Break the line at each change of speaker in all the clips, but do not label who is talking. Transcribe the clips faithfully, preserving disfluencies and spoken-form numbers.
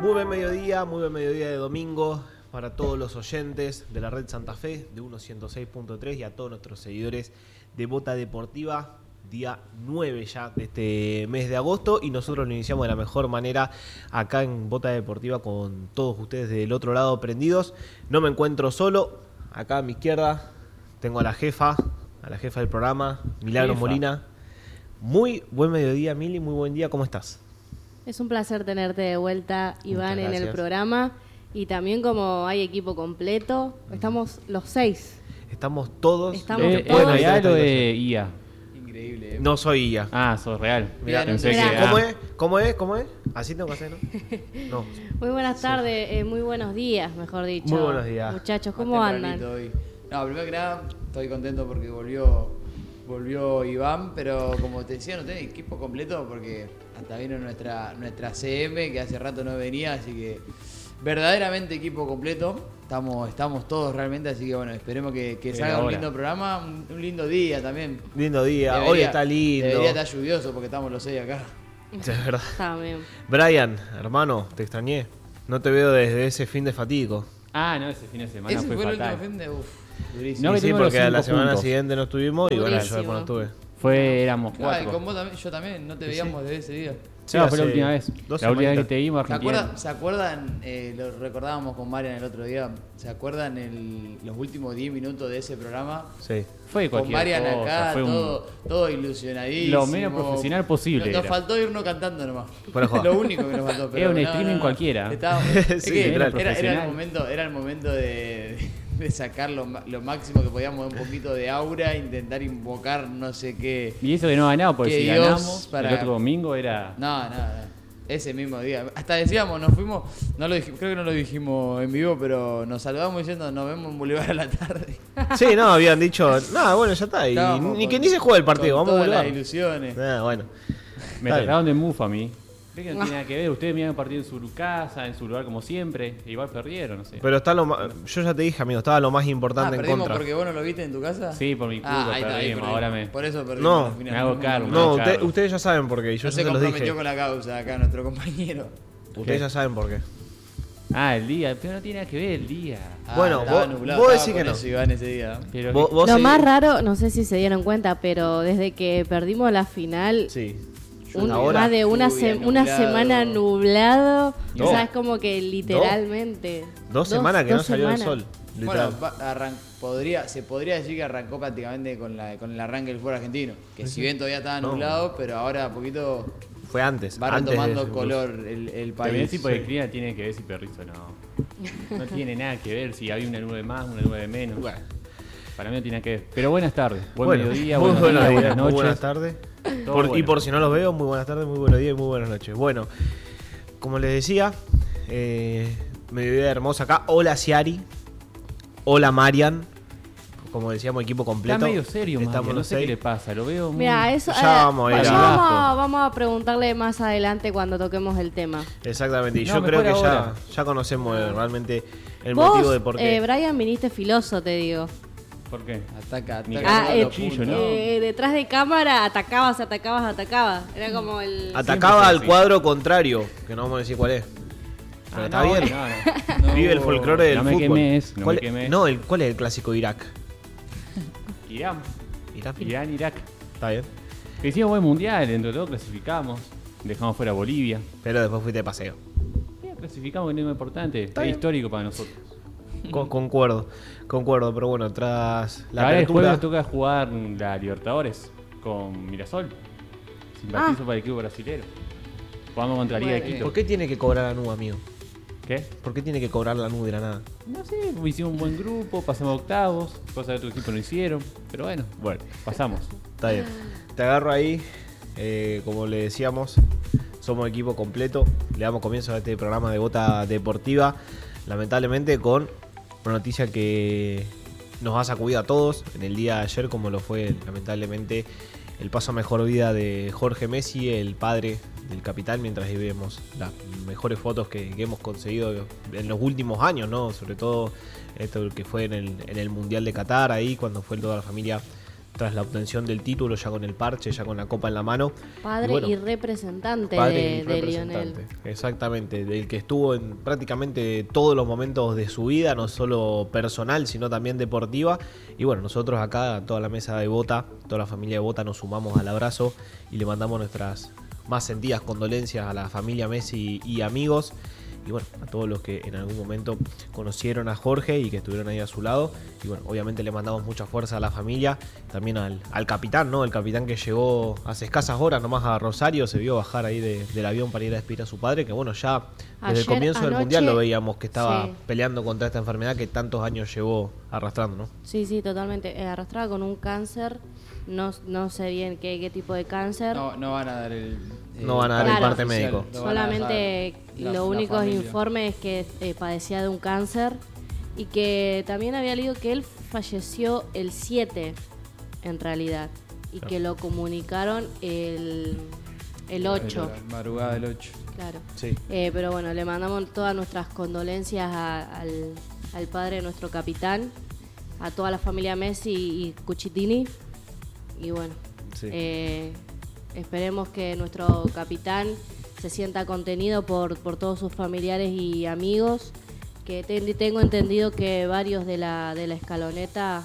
Muy buen mediodía, muy buen mediodía de domingo para todos los oyentes de la Red Santa Fe de uno ciento seis punto tres y a todos nuestros seguidores de Bota Deportiva, día nueve ya de este mes de agosto, y nosotros lo iniciamos de la mejor manera acá en Bota Deportiva con todos ustedes del otro lado prendidos. No me encuentro solo, acá a mi izquierda tengo a la jefa, a la jefa del programa, Milagros
Jefa.
Molina. Muy buen mediodía, Mili, muy buen día, ¿cómo estás?
Es un placer tenerte de vuelta, Iván, en el programa. Y también como hay equipo completo, estamos los seis.
Estamos todos.
Estamos
Eh,
todos.
¿Es real o de I A?
Increíble, ¿eh?
No soy I A.
Ah, sos real.
Mirá,
Pensé
Mirá.
que,
¿Cómo
ah,
es? ¿Cómo es? ¿Cómo es? Así tengo que hacer, ¿no? No.
Muy buenas tardes, eh, muy buenos días, mejor dicho.
Muy buenos días.
Muchachos,
Más
¿cómo
tempranito
andan?
hoy. No, primero que nada, estoy contento porque volvió volvió Iván, pero como te decía, no tenés equipo completo porque hasta vino nuestra, nuestra C M que hace rato no venía, así que verdaderamente equipo completo. Estamos, estamos todos realmente, así que bueno, esperemos que, que
Pero
salga un
ahora.
lindo programa, un, un lindo día también.
Lindo día.
Debería-
Hoy está lindo.
Debería estar lluvioso porque estamos los seis acá.
Es verdad.
Está bien.
Brian, hermano, te extrañé. No te veo desde ese fin de fatídico.
ah, no, ese fin de semana
Ese
fue,
fue el
fatal.
último fin de... Uf, durísimo.
No,
Y
que
sí,
tuvimos los
porque a la
cinco
semana
juntos.
siguiente no estuvimos y bueno, yo
Durísimo.
después no estuve.
Fue, éramos
Claro, y
cuatro.
con vos también, yo también, no te veíamos desde ese día.
Sí,
no, fue la
hace
última vez.
dos
La última vez que
semanitas.
te vimos,
¿Se
Argentina.
acuerdan? ¿Se acuerdan? Eh, lo recordábamos con Marian el otro día. ¿Se acuerdan el, los últimos diez minutos de ese programa?
Sí.
Fue
Con
cualquier
Marian
cosa.
acá,
fue un-
todo, todo ilusionadísimo.
Lo menos profesional posible
Nos, nos
era.
faltó irnos cantando nomás.
Fuera de joda.
Lo único que nos faltó. Pero
Era un
no,
streaming
no, no.
cualquiera.
Estábamos-
Sí,
es que
literal.
era, era el
Profesional.
momento, era el momento de, de sacar lo, ma- lo máximo que podíamos, un poquito de aura, intentar invocar no sé qué.
Y eso que no ganamos, porque
Que
si
Dios
ganamos,
para-
el otro domingo era...
No, no, no. Ese mismo día. Hasta decíamos, nos fuimos, no lo dijimos, creo que no lo dijimos en vivo, pero nos saludamos diciendo nos vemos en Bolívar a la tarde.
Sí, no, habían dicho, nada, bueno, ya está. Y
Estábamos
ni
con-
que ni se juegue el partido,
con
vamos a
todas las
volver.
ilusiones.
Ah, bueno.
Me
Está
trataron de mufa a mí. Creo que no tiene nada que ver. Ustedes miran el partido en su casa, en su lugar como siempre. Igual perdieron, no sé.
Pero está lo más, yo ya te dije, amigo, estaba lo más
Ah,
importante en
perdimos
contra.
porque vos no lo viste en tu casa.
Sí, por mi culpa
Ah, ahí está, ahí
perdimos.
perdimos.
Ahora me...
Por eso perdimos.
No,
al final.
me hago cargo,
No,
me
usted-
Carlos.
ustedes ya saben por qué, yo
No
ya
se
se los
comprometió
dije.
con la causa acá nuestro compañero.
Ustedes ya saben por qué.
Ah, el día. Pero no tiene nada que ver el día.
Ah,
Bueno,
estaba
vos-
nublado,
vos
estaba
decís que
con
no.
eso, Iván, ese día.
Pero
Vos- vos
Lo
seguís-
más raro, no sé si se dieron cuenta, pero desde que perdimos la final,
Sí.
un-
Ahora,
más de una,
lluvia,
se- una
nublado.
semana nublado,
No.
o sea, es como que literalmente...
Dos semanas que no
dos
salió el
semanas.
sol. Literal.
Bueno, va- arran- podría, se podría decir que arrancó prácticamente con, la, con el arranque del fútbol argentino. Que si bien todavía estaba
No.
nublado, pero ahora a poquito
Fue antes.
va
antes de
retomando
eso,
color el, el
También
país.
sí, porque el clima tiene que ver si Perrizo no. No tiene nada que ver si había una nube más, una nube menos.
Bueno.
Para mí no tiene que ver. Pero buenas tardes, buen
Bueno,
mediodía,
muy
buenos
buenos
días,
días,
buenas
muy
noches.
buenas tardes.
Todo
Por- Y
bueno.
por si no los veo, muy buenas tardes, muy buenos días y muy buenas noches. Bueno, como les decía, eh, mediodía hermosa acá. Hola Ciari, hola Marian, como decíamos, equipo completo.
Está medio serio,
Estamos
Mario, no
los
sé qué
seis.
le pasa, lo veo muy...
Mira, eso
Ya
eh,
vamos a ir
ya
a-
vamos,
abajo.
a, vamos a preguntarle más adelante cuando toquemos el tema.
Exactamente, y
No,
yo creo
mejor
que ya,
ahora.
ya conocemos eh, realmente el
Vos,
motivo de por qué.
eh, Brian, viniste filoso, te digo.
¿Por qué?
Ataca,
Ni
ataca.
que
Ah,
todos
eh,
los puntos.
¿no?
Eh, detrás de cámara atacabas, atacabas, atacabas. Era como el...
Atacaba
fue
al
así.
cuadro contrario, que no vamos a decir cuál es. Pero
Ah,
está
no,
bien.
no, no.
No.
Vive el folclore del
No me
fútbol.
quemes, no
¿Cuál,
me quemes.
no, el, ¿cuál es el clásico de Irak?
Irán,
Irak.
Irán, Irak.
Está bien.
Que hicimos buen mundial, dentro de todo clasificamos. Dejamos fuera a Bolivia.
Pero después fuiste de paseo.
Sí, clasificamos, que no es muy importante. Es
bien.
histórico para nosotros.
Con- concuerdo, concuerdo, pero bueno, tras la
Ahora después
apertura...
nos toca jugar la Libertadores con Mirasol. Simpatizo
Ah.
para el equipo brasilero. Jugamos contra Liga de
Bueno.
Quito.
¿Por qué tiene que cobrar la nube, amigo?
¿Qué?
¿Por qué tiene que cobrar la nube de la nada?
No sé, hicimos un buen grupo, pasamos a octavos, cosas que otro equipo no hicieron. Pero bueno, bueno, pasamos.
Está bien. Te agarro ahí, eh, como le decíamos, somos equipo completo. Le damos comienzo a este programa de Bota Deportiva. Lamentablemente con una noticia que nos ha sacudido a todos en el día de ayer, como lo fue lamentablemente el paso a mejor vida de Jorge Messi, el padre del capitán, mientras ahí vemos las mejores fotos que, que hemos conseguido en los últimos años, ¿no? Sobre todo esto que fue en el, en el Mundial de Qatar, ahí cuando fue toda la familia tras la obtención del título, ya con el parche, ya con la copa en la mano.
Padre y, bueno, y representante
padre
de,
y
de
representante,
Lionel.
Exactamente, del que estuvo en prácticamente todos los momentos de su vida, no solo personal, sino también deportiva. Y bueno, nosotros acá, toda la mesa de Bota, toda la familia de Bota, nos sumamos al abrazo y le mandamos nuestras más sentidas condolencias a la familia Messi y amigos. Y bueno, a todos los que en algún momento conocieron a Jorge y que estuvieron ahí a su lado. Y bueno, obviamente le mandamos mucha fuerza a la familia, también al, al capitán, ¿no? El capitán que llegó hace escasas horas nomás a Rosario, se vio bajar ahí de, del avión para ir a despedir a su padre, que bueno, ya desde
Ayer,
el comienzo
anoche,
del Mundial lo veíamos que estaba
sí.
peleando contra esta enfermedad que tantos años llevó arrastrando, ¿no?
Sí, sí, totalmente. Eh, arrastraba con un cáncer, no, no sé bien qué, qué tipo de cáncer.
No, no van a dar el... Eh,
no van a dar
claro,
el parte médico.
Solamente
la,
los
la
únicos
familia.
informes es que eh, padecía de un cáncer y que también había leído que él falleció el siete en realidad y
claro.
que lo comunicaron el, el ocho.
La madrugada del ocho.
Claro.
Sí.
Eh, pero bueno, le mandamos todas nuestras condolencias a, al, al padre de nuestro capitán, a toda la familia Messi y Cucitini. Y bueno,
Sí.
eh, esperemos que nuestro capitán se sienta contenido por, por todos sus familiares y amigos, que te, tengo entendido que varios de la, de la escaloneta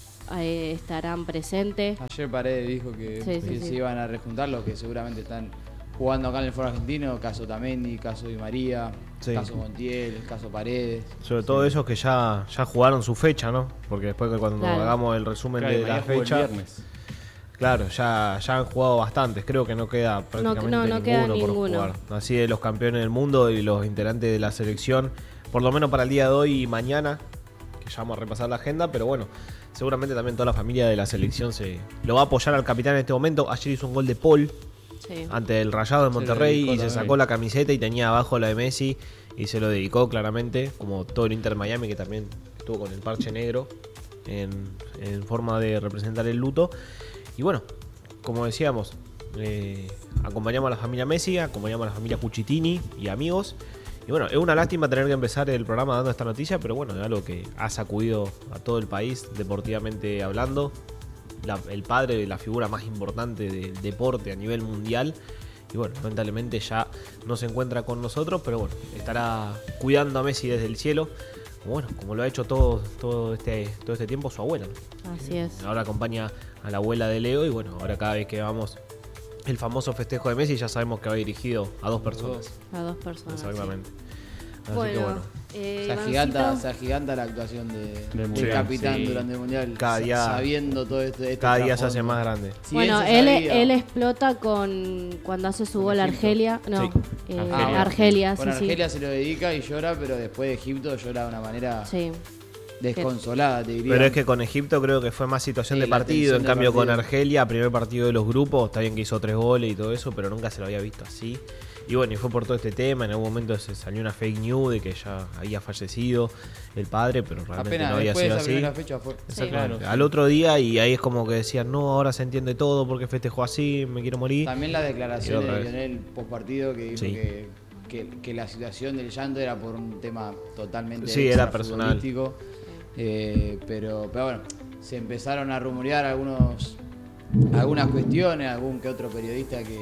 eh, estarán presentes.
Ayer Paredes dijo que,
Sí, sí,
que
sí.
se iban a rejuntar los que seguramente están jugando acá en el fútbol argentino, caso Tamendi, caso Di María,
Sí.
caso Montiel, caso Paredes.
Sobre todo esos que ya, ya jugaron su fecha, ¿no? Porque después que cuando
Claro.
hagamos el resumen
Claro,
de
María
la
jugó el
fecha,
viernes.
claro, ya, ya han jugado bastantes. Creo que no queda prácticamente
no, no
ninguno
queda
por
ninguno.
jugar. Así de los campeones del mundo y los integrantes de la selección, por lo menos para el día de hoy y mañana, que ya vamos a repasar la agenda, pero bueno, seguramente también toda la familia de la selección se lo va a apoyar al capitán en este momento. Ayer hizo un gol de Paul
Sí.
ante el Rayado de
Se lo
Monterrey
dedicó
y se
también.
sacó la camiseta y tenía abajo la de Messi y se lo dedicó claramente, como todo el Inter Miami que también estuvo con el parche negro en, en forma de representar el luto. Y bueno, como decíamos, eh, acompañamos a la familia Messi, acompañamos a la familia Cucitini y amigos. Y bueno, es una lástima tener que empezar el programa dando esta noticia, pero bueno, es algo que ha sacudido a todo el país deportivamente hablando. La, el padre de la figura más importante del deporte a nivel mundial. Y bueno, lamentablemente ya no se encuentra con nosotros, pero bueno, estará cuidando a Messi desde el cielo. Como bueno, como lo ha hecho todo, todo, este, todo este tiempo su abuela, ¿no?
Así es.
Ahora acompaña a la abuela de Leo y bueno, ahora cada vez que vamos el famoso festejo de Messi ya sabemos que va dirigido a dos personas.
A dos personas. sí.
Exactamente. Así
Bueno,
que bueno.
eh,
Se
Ivancito,
agiganta, se agiganta la actuación de, del
Mundial,
capitán
sí.
durante el Mundial,
Cada
sa-
día-
sabiendo todo esto. este
Cada día se hace
trasfondo.
más grande.
Si
bueno,
bien se
él,
sabía-
él explota con cuando hace su
Con
gol a
Egipto.
Argelia. No,
Sí.
eh,
Argelia.
Argelia,
Con
sí,
Argelia se lo dedica y llora, pero después de Egipto llora de una manera
sí.
desconsolada, te diría.
Pero es que con Egipto creo que fue más situación
Sí,
de
la
partido.
tensión
En
del
cambio con
partido.
Argelia, primer partido de los grupos, está bien que hizo tres goles y todo eso, pero nunca se lo había visto así. Y bueno, y fue por todo este tema. En algún momento se salió una fake news de que ya había fallecido el padre, pero realmente
Apenas
no había
después de
sido
esa
así.
primera fecha fue.
Exactamente.
claro,
Al otro día, y ahí es como que decían, no, ahora se entiende todo porque festejó así, me quiero morir.
También las
Y
declaraciones
otra
de
vez.
Lionel post partido que dijo
Sí.
que, que, que la situación del llanto era por un tema totalmente
Sí, era
extrafutbolístico. Eh, pero, pero bueno, se empezaron a rumorear algunos algunas cuestiones, algún que otro periodista que,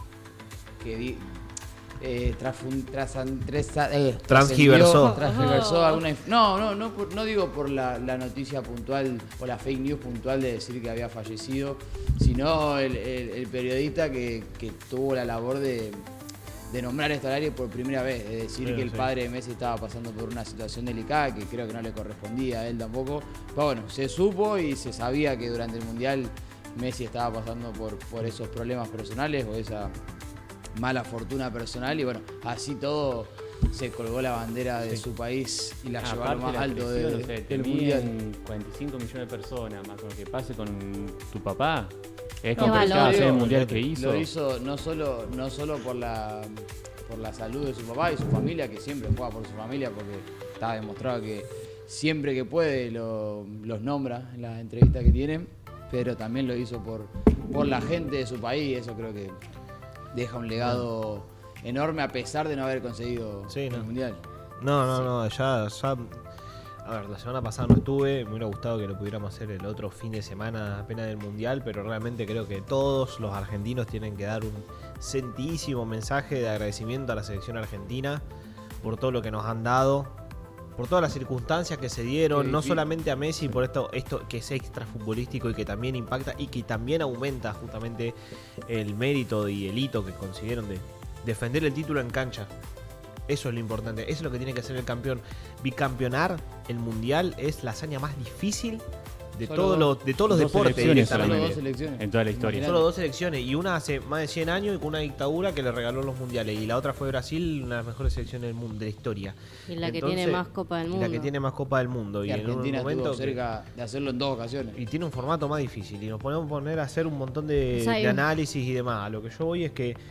que di- eh, trasfun- trasan- tresa- eh,
Transgiversó.
trascendió, transgiversó
Oh.
alguna inf- no, no, no, por- no digo por la, la noticia puntual o la fake news puntual de decir que había fallecido, sino el, el- el periodista que, que tuvo la labor de, de nombrar esto al aire por primera vez, es decir,
Sí,
que el
sí.
padre de Messi estaba pasando por una situación delicada que creo que no le correspondía a él tampoco. Pero bueno, se supo y se sabía que durante el Mundial Messi estaba pasando por, por esos problemas personales o esa mala fortuna personal y bueno, así todo se colgó la bandera de su país y la llevó a lo
Aparte
más
la
alto de,
presión, o sea, te
del Mundial.
miden cuarenta y cinco millones de personas, más con lo que pase con tu papá. Es
Qué
complicado
valor.
hacer el mundial que hizo.
Lo hizo no solo, no solo por la por la salud de su papá y su familia, que siempre juega por su familia, porque está demostrado que siempre que puede lo- los nombra en las entrevistas que tienen, pero también lo hizo por, por la gente de su país, eso creo que deja un legado enorme a pesar de no haber conseguido
Sí,
el
no.
Mundial.
No, no, no, ya, ya A ver, la semana pasada no estuve, me hubiera gustado que lo pudiéramos hacer el otro fin de semana apenas del Mundial, pero realmente creo que todos los argentinos tienen que dar un sentidísimo mensaje de agradecimiento a la selección argentina por todo lo que nos han dado, por todas las circunstancias que se dieron,
Sí,
no
sí.
solamente a Messi, por esto, esto que es extra futbolístico y que también impacta y que también aumenta justamente el mérito y el hito que consiguieron de defender el título en cancha. Eso es lo importante, eso es lo que tiene que hacer el campeón. Bicampeonar el mundial es la hazaña más difícil de,
Solo
todo
dos-
lo- de todos los
dos
deportes
selecciones
Solo
directamente.
dos selecciones.
En toda la historia.
Imaginate.
Solo dos selecciones, y una hace más de cien años y con una dictadura que le regaló los mundiales, y la otra fue Brasil, una de las mejores selecciones del mundo, de la historia.
Y la que
Entonces,
tiene más Copa del
y
Mundo.
la que tiene más Copa del Mundo.
Y
Y, en un
Argentina
momento
estuvo
que-
cerca de hacerlo en dos ocasiones.
y tiene un formato más difícil, y nos podemos poner a hacer un montón de,
O sea,
de
hay un-
análisis y demás. A lo que yo voy es que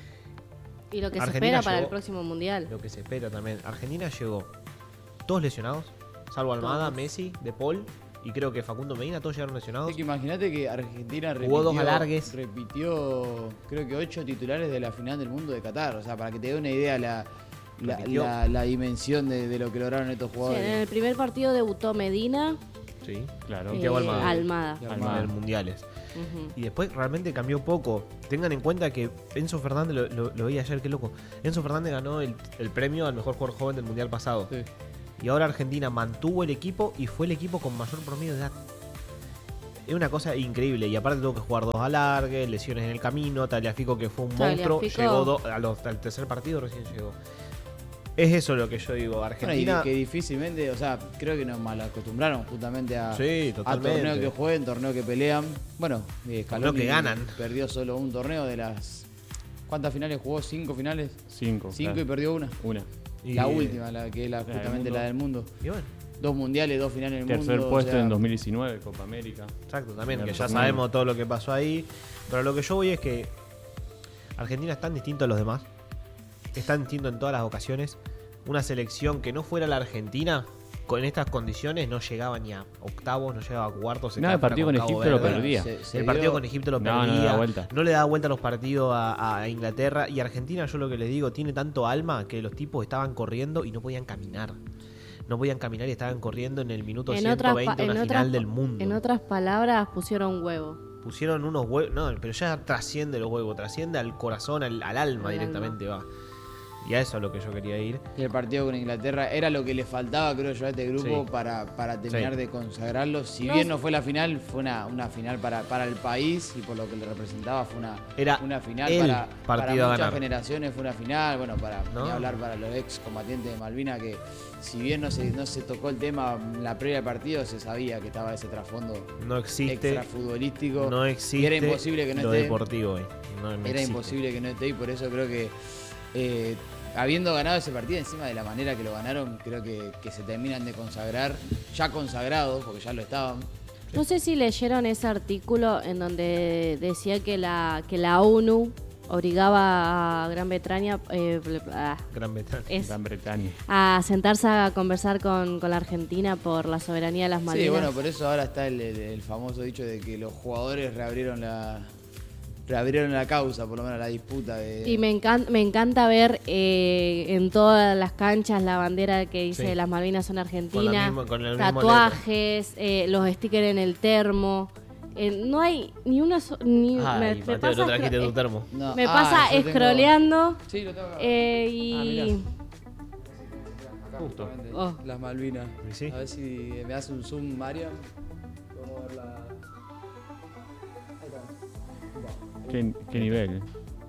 Y lo que se
Argentina
espera para el
llegó-
próximo Mundial.
lo que se espera también, Argentina llegó todos lesionados, salvo Almada,
Todos.
Messi, De Paul, y creo que Facundo Medina, todos llegaron lesionados.
Es que imagínate que Argentina repitió,
Jugó dos alargues.
repitió, creo que ocho titulares de la final del mundo de Qatar. O sea, para que te dé una idea la, la,
Repitió.
la- la dimensión de, de lo que lograron estos
Sí, en
jugadores.
el primer partido debutó Medina,
Sí,
Claro.
Y
eh,
Thiago Almada.
Almada.
Y
en
Almada.
el mundiales.
Ujú.
Y después realmente cambió poco. Tengan en cuenta que Enzo Fernández, lo, lo, lo vi ayer, qué loco. Enzo Fernández ganó el, el premio al mejor jugador joven del mundial pasado.
Sí.
Y ahora Argentina mantuvo el equipo y fue el equipo con mayor promedio de edad. Es una cosa increíble. Y aparte tuvo que jugar dos alargues, lesiones en el camino. Tagliafico, que fue un monstruo,
Tagliafico.
llegó do- a los- al tercer partido recién llegó. Es eso lo que yo digo.
Bueno,
Argentina.
y que difícilmente, o sea, creo que nos malacostumbraron justamente a,
Sí,
a
totalmente.
torneos que jueguen, torneos que pelean. Bueno, eh, Scaloni
Torneos que ganan.
perdió solo un torneo de las... ¿Cuántas finales jugó? ¿Cinco finales?
Cinco.
Cinco
claro.
y perdió una.
Una.
Y-
La última, la que es la,
del
justamente
mundo.
la del mundo.
Y bueno,
Dos mundiales, dos finales del
Tercer
mundo. o
puesto
sea,
en dos mil diecinueve, Copa América.
exacto, también,
En
que
el
ya
torneo.
sabemos todo lo que pasó ahí. Pero lo que yo voy es que Argentina es tan distinto a los demás. Es tan distinto en todas las ocasiones. Una selección que no fuera la Argentina, con estas condiciones, no llegaba ni a octavos, no llegaba a cuartos. se
No,
quedaba
el partido
fuera
con
Cabo
Egipto lo
Verde.
perdía.
se- se
El
dio-
partido con Egipto lo
No, no le
perdía.
da vuelta.
No le da vuelta a los partidos a, a Inglaterra. Y Argentina, yo lo que les digo, tiene tanto alma que los tipos estaban corriendo y no podían caminar. No podían caminar y estaban corriendo en el minuto
En
ciento
otras,
veinte,
pa- en,
una
otras,
final del mundo.
en otras palabras, pusieron huevo.
Pusieron unos huevos. No, pero ya trasciende los huevos, trasciende al corazón, al, al alma
Al
directamente va. Y a eso es lo que yo quería ir.
Y el partido con Inglaterra era lo que le faltaba, creo yo, a este grupo
Sí.
para, para terminar
Sí.
de consagrarlo. Si
No
bien
sé.
no fue la final, fue una, una final para, para el país y por lo que le representaba fue una,
Era
una final
el
para, para
partido a
muchas
ganar.
generaciones, fue una final, bueno, para
¿No?
ni hablar para los ex combatientes de Malvinas, que si bien no se, no se tocó el tema en la previa del partido, se sabía que estaba ese trasfondo
No existe.
extra futbolístico.
No
y
existe.
era imposible que no
lo
esté.
deportivo, eh. No, no
Era
existe.
imposible que no esté y por eso creo que eh, habiendo ganado ese partido encima de la manera que lo ganaron, creo que, que se terminan de consagrar, ya consagrados, porque ya lo estaban.
No sé si leyeron ese artículo en donde decía que la, que la ONU obligaba a Gran Bretaña eh, a,
Gran Bretaña.
es-
Gran Bretaña.
a sentarse a conversar con, con la Argentina por la soberanía de las Malvinas.
Sí, bueno, por eso ahora está el, el- el famoso dicho de que los jugadores reabrieron la reabrieron la causa, por lo menos la disputa de...
Y me encanta, me encanta ver eh, en todas las canchas la bandera que dice
Sí.
las Malvinas son argentinas,
misma- con el mismo
tatuajes, eh, los stickers en el termo. Eh, no hay ni una... so- ni,
Ay,
me, me
Mateo,
pasa
no trajiste
escro-
tu termo.
No,
me
ah,
pasa
yo tengo-
scrolleando
Sí, lo tengo acá.
eh,
Ah,
y...
mirá.
Acá,
Justo.
justamente,
Oh.
Las Malvinas.
¿Y sí?
A ver si me hace un zoom, Mariam. Vamos a ver la... Ahí está.
¿Qué, qué nivel?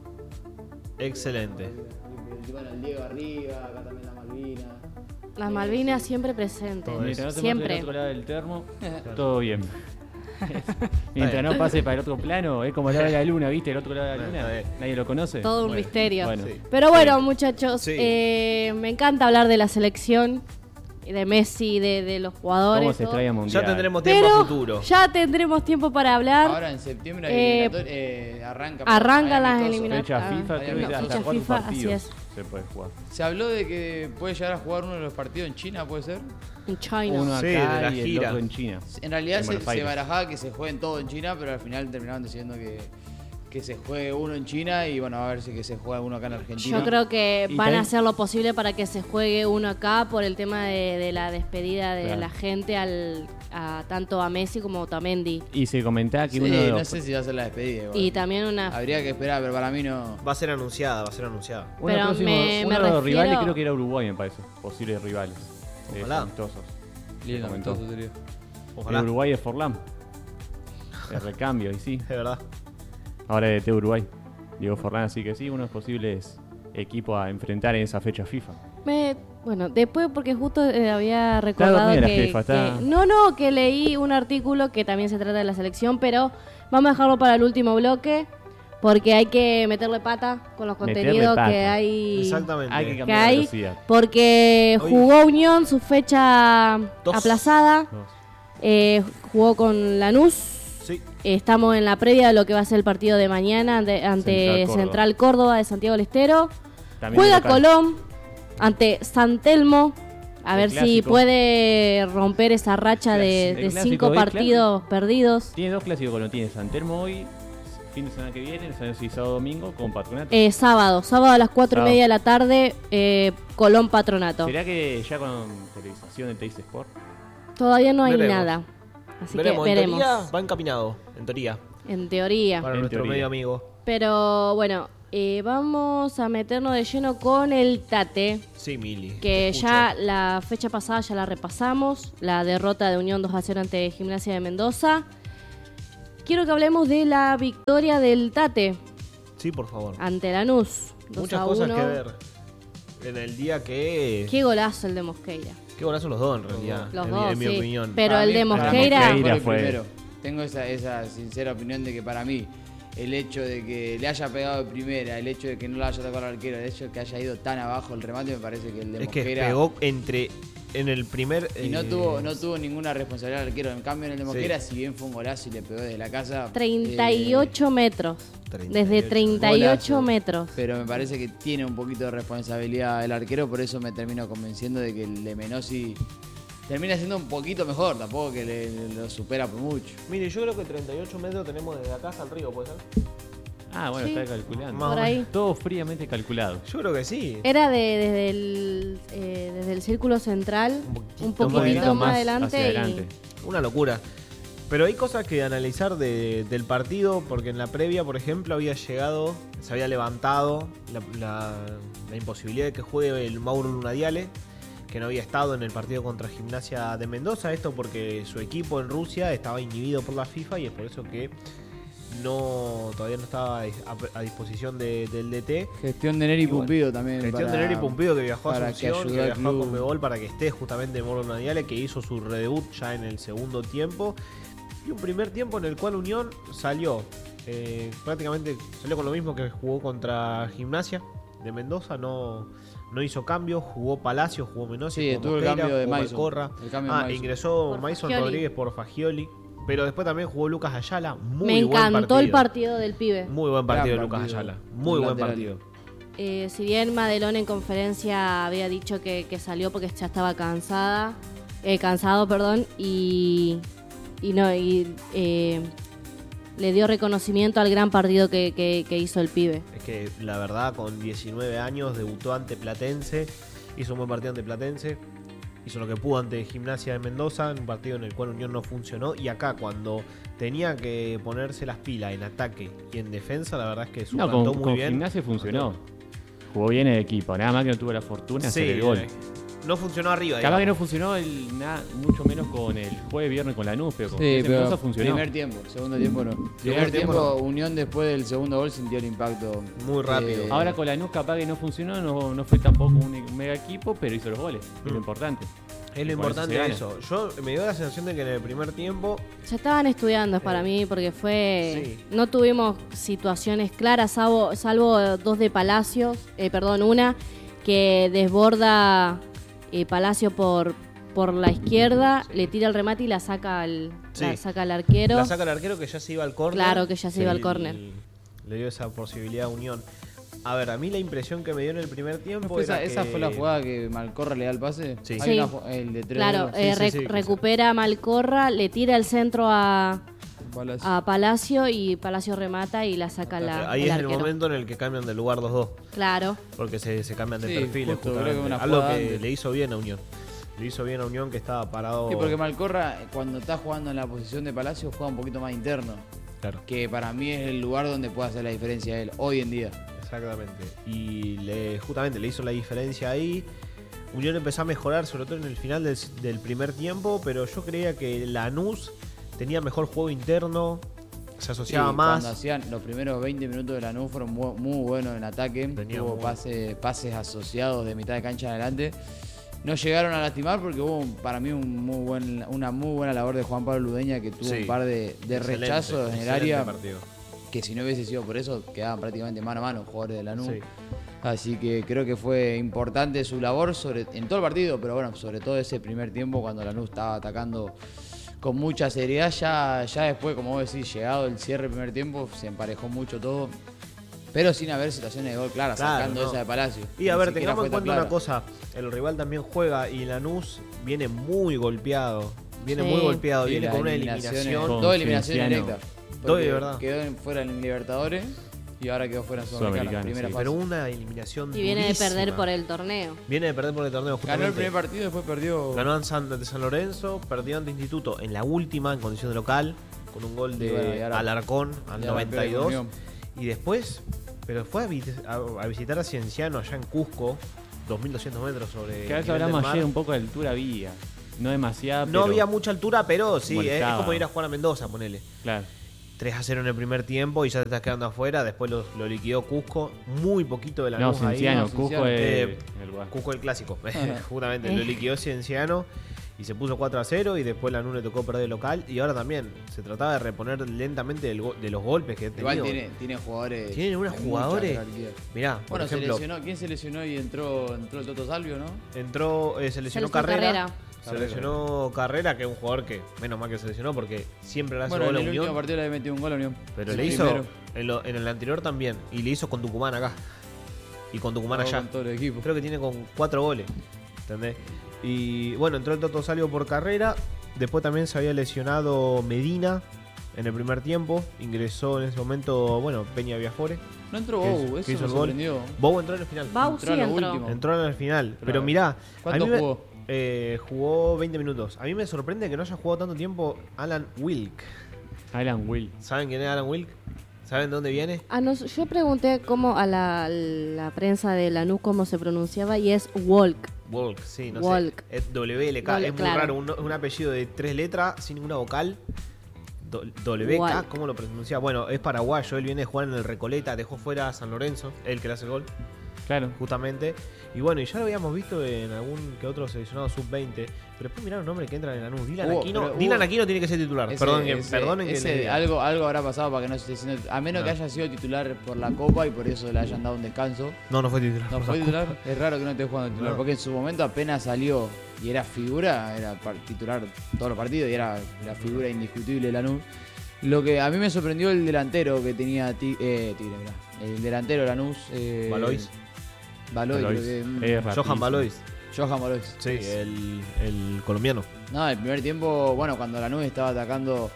Excelente.
Y bueno, el Diego arriba, acá también la Malvina.
las Malvinas siempre presentes.
Todo
Mientras no te muestre
siempre.
el otro lado del termo, todo bien. Mientras no pase para el otro plano, es como el lado de la luna, ¿viste? El otro lado de la
Está
luna,
bien.
nadie lo conoce.
Todo un
Bueno,
misterio.
bueno.
Sí.
Pero bueno, muchachos,
Sí.
eh, me encanta hablar de la selección, de Messi, de, de los jugadores.
¿Cómo se
todo.
trae a mundial?
Ya tendremos tiempo
Pero
a futuro.
ya tendremos tiempo para hablar.
Ahora en septiembre
Eh,
eliminator- eh, arranca.
Arrancan
hay
las
amistosos.
eliminatorias.
Fecha FIFA,
Ah,
creo que
no,
hasta
fecha
cuatro
FIFA, así
partidos
es.
se puede jugar.
Se habló de que puede llegar a jugar uno de los partidos en China, ¿puede ser?
En China.
Uno acá
Sí, de la
y el
gira.
otro en China.
En realidad
En
se,
Buenos
se
Aires.
barajaba que se jueguen todo en China, pero al final terminaron diciendo que, que se juegue uno en China y bueno, a ver si que se juega uno acá en Argentina.
Yo creo que
Y
van
también-
a hacer lo posible para que se juegue uno acá por el tema de, de la despedida de
Claro.
la gente al a tanto a Messi como a Otamendi.
Y se comentaba que
Sí,
uno de
no
los,
sé si va a ser la despedida igual.
Y también una...
Habría que esperar, pero para mí no.
Va a ser anunciada, va a ser anunciada.
uno de
Pero
los próximos-
me-
uno
me
de los rivales
refiero-
creo que era Uruguay, me parece. Posibles rivales. eh,
Ojalá.
amistosos.
Lindo,
comentó.
amistoso sería.
Ojalá.
El Uruguay de Forlán. El recambio, y sí.
Es verdad.
Ahora de T Uruguay. Diego Forlán, así que sí, unos posibles equipos a enfrentar en esa fecha FIFA.
Me- bueno, después porque justo eh, había recordado
dormida la
que,
jefa, está-
que- no, no, que leí un artículo que también se trata de la selección, pero vamos a dejarlo para el último bloque porque hay que meterle pata con los
Meterle
contenidos
pata.
que hay
Exactamente.
Hay que
que
cambiar la
hay
velocidad.
porque
Hoy-
jugó Unión su fecha
Dos.
aplazada,
Dos.
eh, jugó con Lanús.
Sí.
Estamos en la previa de lo que va a ser el partido de mañana ante, ante
Central Córdoba.
Central Córdoba de Santiago del Estero.
También
Juega
de local.
Colón ante San Telmo. A
El
ver si
clásico.
puede romper esa racha de,
El
de
clásico,
cinco
el
partidos perdidos.
Tiene dos clásicos Colón. Tiene San Telmo hoy, fin de semana que viene, San y sábado domingo con Patronato.
Eh, sábado, sábado a las cuatro y
Sábado.
media de la tarde, eh, Colón Patronato.
¿Será que ya con televisación de Teis Sport?
Todavía no hay
Veremos.
nada. Así
veremos.
que
En
veremos.
teoría va encaminado, en teoría,
En teoría.
para
En
nuestro
teoría.
medio amigo.
Pero bueno, eh, vamos a meternos de lleno con el Tate.
Sí, Mili.
Que
te escucho.
ya la fecha pasada ya la repasamos, la derrota de Unión dos a cero ante Gimnasia de Mendoza. Quiero que hablemos de la victoria del Tate
Sí, por favor.
ante Lanús. dos
Muchas
a
cosas
uno.
que ver. En el día que...
Qué golazo el de Mosqueira.
Qué golazo los dos, en realidad.
Los
en, mi-
dos,
en mi
sí.
opinión.
Pero
Para
el
mí-
de
para
Mosqueira,
Mosqueira
Mosqueira
el
fue-
primero. Tengo esa, esa sincera opinión de que para mí el hecho de que le haya pegado de primera, el hecho de que no le haya tocado al arquero, el hecho de que haya ido tan abajo el remate, me parece que el de
Es que
Mosquera...
pegó entre... En el primer...
Y no
eh,
tuvo, no tuvo ninguna responsabilidad el arquero. En cambio, en el de
Sí.
Mosquera, si bien fue un golazo y le pegó desde la casa...
treinta y ocho
eh,
metros.
treinta y
Desde
ocho.
treinta y ocho
Golazo.
metros.
Pero me parece que tiene un poquito de responsabilidad el arquero, por eso me termino convenciendo de que el de Menossi termina siendo un poquito mejor, tampoco que le, le- lo supera por mucho.
Mire, yo creo que treinta y ocho metros tenemos desde acá hasta el río, ¿puede ser?
Ah, bueno,
Sí.
está calculando.
Más
Por
o
ahí.
Todo fríamente calculado.
Yo creo que sí.
Era de, desde, el, eh, desde el círculo central,
Un poquitito
un
más
poquitito
adelante.
más adelante.
hacia
y-
adelante.
Una locura. Pero hay cosas que analizar de- del partido, porque en la previa, por ejemplo, había llegado, se había levantado la, la- la imposibilidad de que juegue el Mauro Lunadiale, que no había estado en el partido contra Gimnasia de Mendoza. Esto porque su equipo en Rusia estaba inhibido por la FIFA y es por eso que no todavía no estaba a, a disposición de- del D T.
Gestión de Neri
Y bueno,
Pumpido también.
Gestión
para-
de Neri Pumpido, que viajó a
para que
Asunción, que,
ayude al
viajó a
club.
Conmebol para que esté justamente Moro Nadiale, que hizo su redebut ya en el segundo tiempo. Y un primer tiempo en el cual Unión salió, eh, prácticamente salió con lo mismo que jugó contra Gimnasia de Mendoza, no, no hizo cambio, jugó Palacio, jugó Menossi,
Sí,
jugó
tuvo el
Mosqueira,
cambio de
jugó
Mason,
Malcorra.
el cambio de
Ah,
Mason.
ingresó
Por
Mason
Fagioli.
Rodríguez por Fagioli, pero después también jugó Lucas Ayala, muy
Me
buen
encantó
partido.
el partido del pibe.
Muy buen partido
Gran
de Lucas
partido.
Ayala, muy
Un
buen
lateral.
partido.
Eh, si bien Madelón en conferencia había dicho que, que salió porque ya estaba cansada, eh, cansado, perdón, y, y no y eh, le dio reconocimiento al gran partido que, que- que hizo el pibe.
Es que la verdad, con diecinueve años, debutó ante Platense, hizo un buen partido ante Platense, hizo lo que pudo ante Gimnasia de Mendoza, un partido en el cual Unión no funcionó. Y acá, cuando tenía que ponerse las pilas en ataque y en defensa, la verdad es que
No,
suplantó
con,
muy
con
bien.
Gimnasia funcionó. Jugó bien el equipo, nada más que no tuvo la fortuna de
Sí,
hacer el gol.
eh, no funcionó arriba.
Capaz que
digamos.
no funcionó el, nada, mucho menos con el jueves viernes con Lanús, pero con
Sí,
ese
pero
Mendoza funcionó.
primer tiempo, segundo tiempo no. Primer
tiempo
tiempo,
no.
Unión después del segundo gol sintió el impacto.
Muy rápido.
Ahora con Lanús capaz que no funcionó, no, no fue tampoco un mega equipo, pero hizo los goles, que es lo
Mm.
importante.
Es lo
Por eso
importante
se
de
gana.
eso. Yo me dio la sensación de que en el primer tiempo
Ya estaban estudiando para mí porque fue
sí.
no tuvimos situaciones claras salvo, salvo dos de Palacios, eh, perdón, una que desborda eh, Palacio por por la izquierda,
Sí.
le tira el remate y la saca al
Sí.
la saca al arquero.
la saca el arquero que ya se iba al córner.
Claro que ya se iba al
Y
córner.
Le dio esa posibilidad a Unión. A ver, a mí la impresión que me dio en el primer tiempo
¿No fue esa,
era
esa
que-
fue la jugada que Malcorra le da el pase?
Sí.
Hay
Sí.
una ju- el de tres
Claro,
dedos.
eh,
sí,
re-
sí, que
recupera Malcorra, le tira el centro a,
Palacio.
a Palacio y Palacio remata y la saca la,
Ahí
el
es el
arquero.
momento en el que cambian de lugar los dos.
Claro.
Porque se, se cambian de
Sí,
perfiles.
justo, creo que
justamente.
una
Algo
jugada
que
antes.
le hizo bien a Unión. Le hizo bien a Unión que estaba parado.
Sí, porque Malcorra, cuando está jugando en la posición de Palacio, juega un poquito más interno.
Claro,
Que para mí es el lugar donde puede hacer la diferencia él, hoy en día.
exactamente. Y le, justamente le hizo la diferencia ahí. Unión empezó a mejorar, sobre todo en el final del, del primer tiempo. Pero yo creía que Lanús tenía mejor juego interno. Se asociaba
Sí,
más.
Cuando hacían los primeros veinte minutos de Lanús fueron muy, muy buenos en ataque.
Tenía
Tuvo
muy-
pase- pases asociados de mitad de cancha en adelante. No llegaron a lastimar porque hubo un- para mí un muy buen, una muy buena labor de Juan Pablo Ludeña, que tuvo
Sí.
un par de, de
Excelente,
rechazos en el
excelente
área
partido.
que si no hubiese sido por eso quedaban prácticamente mano a mano jugadores de Lanús.
Sí.
Así que creo que fue importante su labor sobre, en todo el partido, pero bueno, sobre todo ese primer tiempo cuando Lanús estaba atacando con mucha seriedad. Ya, ya después, como vos decís, llegado el cierre del primer tiempo, se emparejó mucho todo. Pero sin haber situaciones de gol claras,
Claro,
sacando
no.
esa de Palacio.
Y a
Ni
ver,
siquiera
tengamos
fue
en
tan
cuenta una
clara.
cosa. El rival también juega y Lanús viene muy golpeado. Viene
Sí.
muy golpeado.
Sí,
viene
las
con una
eliminaciones-
eliminación.
Con
Dos eliminaciones
Cienciano.
directas.
Dos,
Porque
de verdad.
Quedó en- fuera en Libertadores y ahora quedó fuera en Sudamericana.
Sudamericana,
Primera
sí.
fase.
Pero una eliminación
Y viene de
durísima.
perder por el torneo.
Viene de perder por el torneo.
Ganó el
justamente.
primer partido, después perdió.
Ganó en San, de San Lorenzo, perdió ante Instituto en la última, en condición de local, con un gol de
Y bueno, y ahora-
Alarcón al
y ahora
noventa y dos.
pierde con
Y después, pero fue a, vi- a- a visitar a Cienciano allá en Cusco, dos mil doscientos metros sobre
Que a
el
veces
nivel del
hablamos
mar.
ayer, un poco de altura había. No demasiada,
No
pero-
había mucha altura, pero sí, es, es
molestaba.
como ir a jugar a Mendoza, ponele.
Claro.
tres a cero en el primer tiempo y ya te estás quedando afuera. Después lo, lo liquidó Cusco, muy poquito de la
No,
luz ahí.
Cienciano,
no,
Cusco
Cienciano.
es
Eh,
el lugar.
Cusco el clásico,
Ajá.
justamente,
Eh.
lo liquidó Cienciano y se puso cuatro a cero y después Lanús le tocó perder local y ahora también se trataba de reponer lentamente del go- de los golpes que ha tenido.
Igual tiene, tiene jugadores.
Tiene unos
de mucha
jugadores.
jerarquía.
Mirá, por
Bueno, se
ejemplo,
lesionó. ¿Quién se lesionó y entró, entró el Toto Salvio, no?
entró, eh, se lesionó
Celso
Carrera,
Carrera.
se lesionó Carrera, que es un jugador que menos mal que se lesionó porque siempre le hace
Bueno,
gol
en
a
el último
Unión,
partido le había metido un gol a Unión.
pero
El
le hizo
primero.
en, lo- en el anterior también y le hizo con Tucumán acá y con Tucumán
Jugó
allá.
con todo el equipo.
Creo que tiene con cuatro goles. ¿Entendés? Y bueno, entró el Toto Salvio por Carrera. Después también se había lesionado Medina en el primer tiempo. Ingresó en ese momento, bueno, Peña Viafore.
No entró
que
Bow,
hizo- que
eso
hizo
me
el gol.
sorprendió.
Bobo entró en el final.
Bau
Entró
sí
a lo
entró.
último.
Entró en el final.
Pero,
Pero mirá,
¿cuánto
a mí me-
jugó?
eh, jugó veinte minutos. A mí me sorprende que no haya jugado tanto tiempo Alan Wilk.
Alan Will.
¿Saben quién es Alan Wilk? ¿Saben de dónde viene?
Ah, no, yo pregunté cómo a la, la prensa de Lanús cómo se pronunciaba y es Walk.
Walk, sí, no
Walk.
sé. Es W L K,
Wal-
es muy
claro.
raro. Un, un apellido de tres letras, sin ninguna vocal. Do- W K,
Walk.
¿cómo lo pronuncia? Bueno, es paraguayo. Él viene de jugar en el Recoleta, dejó fuera a San Lorenzo, él que le hace el gol,
Claro.
justamente. Y bueno, y ya lo habíamos visto en algún que otro seleccionado sub veinte. Pero después mirá los nombres que entran en la Lanús. Dylan
Hubo-
Aquino,
pero hubo-
Dylan Aquino tiene que ser titular.
Ese-
Perdón, que-
ese-
perdonen que
ese-
le diga.
algo, algo habrá pasado para que no se esté diciendo. A menos
No.
que haya sido titular por la Copa y por eso le hayan dado un descanso.
No, no fue titular.
¿No
por
fue
la
titular? Es raro que no esté jugando titular.
No.
Porque en su momento apenas salió y era figura, era par- titular todos los partidos y era la figura indiscutible de Lanús. Lo que a mí me sorprendió el delantero que tenía Ti- eh, Tigre, mirá. El delantero de Lanús. Eh,
Valois.
Valois,
Valois.
creo que-
Es
Johan
rapidísimo.
Valois.
Johan Valois.
Sí, el, el colombiano.
No, el primer tiempo, bueno, cuando Lanús estaba atacando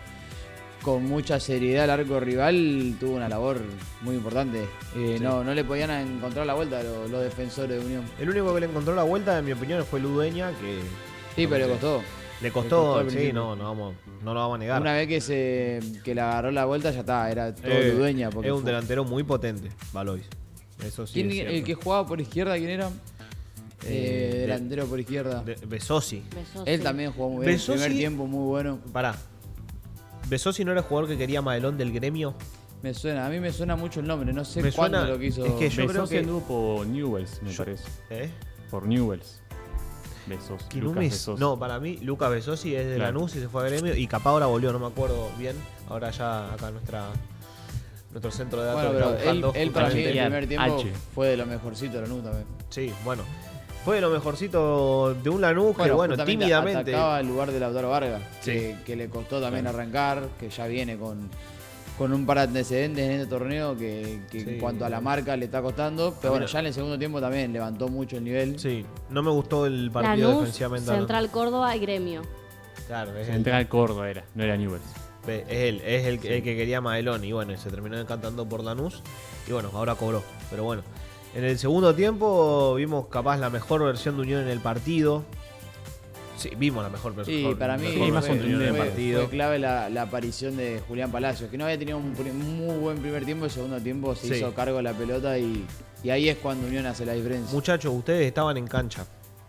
con mucha seriedad al arco rival, tuvo una labor muy importante. Eh,
Sí.
no, no le podían encontrar la vuelta los, los defensores de Unión.
El único que le encontró la vuelta, en mi opinión, fue Ludeña, que
Sí, pero le
Sí.
costó.
le
Le costó
costó,
al
sí,
principio.
no, no, vamos, no lo vamos a negar.
Una vez que se que le agarró la vuelta, ya está, era todo
Eh,
Ludeña. Porque
es un
fue-
delantero muy potente, Valois. Eso sí.
¿Quién-
es
el
cierto.
que jugaba por izquierda, quién era?
Eh,
Eh,
de-
delantero por izquierda.
De- Besosi.
Besos,
Él
sí.
también jugó muy bien.
Besosi-
El primer tiempo muy bueno.
Pará. Besosi no era el jugador que quería Madelón del gremio.
Me suena, a mí me suena mucho el nombre, no sé
Me
cuándo
suena-
lo quiso.
es que yo creo
Besos
que-
anduvo por Newells, me
Yo-
parece.
¿Eh?
Por Newells. Besos.
Que
Lucas
no, me-
Besos.
no, para mí, Lucas Besosi es de
Claro.
Lanús y se fue a gremio. Y capaz ahora volvió, no me acuerdo bien. Ahora ya acá nuestra nuestro centro de datos
Bueno,
lo
pero
está
él,
buscando
él para mí el
justamente.
primer tiempo
H.
fue de lo mejorcito de Lanús también.
Sí, bueno. Fue de lo mejorcito de un Lanús que, bueno,
justamente
tímidamente.
atacaba el lugar de Lautaro Vargas,
Sí.
que, que le costó también arrancar, que ya viene con, con un par de antecedentes en este torneo que, que
Sí.
en cuanto a la marca le está costando. Pero
A mí
bueno,
no-
ya en el segundo tiempo también levantó mucho el nivel.
Sí, no me gustó el partido
Lanús,
defensivamente. ¿no?
Central Córdoba y Gremio.
Claro, es el-
Central Córdoba era, no era Newells.
Es él, es el, el que quería Madelón. Y bueno, y se terminó encantando por Lanús. Y bueno, ahora cobró. Pero bueno, en el segundo tiempo vimos capaz la mejor versión de Unión en el partido. Sí, vimos la mejor versión.
Sí, para mí
mejor
sí, más
fue,
versión de Unión en el
fue-
partido.
fue clave la, la aparición de Julián Palacios, que no había tenido un pri- muy buen primer tiempo, el segundo tiempo se
Sí.
hizo cargo de la pelota y, y ahí es cuando Unión hace la diferencia.
Muchachos, ustedes estaban en cancha.